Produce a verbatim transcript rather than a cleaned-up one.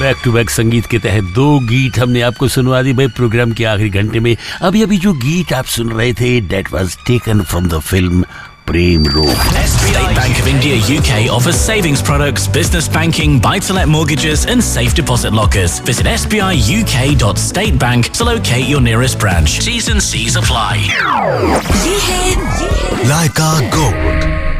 Back to back संगीत के तहत दो गीत हमने आपको सुनवा दी भाई प्रोग्राम के आखिरी घंटे में। अभी अभी जो गीत आप सुन रहे थे that was taken from the film Prem Road. State Bank of India U K offers savings products, business banking, buy-to-let mortgages and safe deposit lockers. Visit s b i u k dot state bank to locate your nearest branch. T's and C's apply. ये है Laika Gold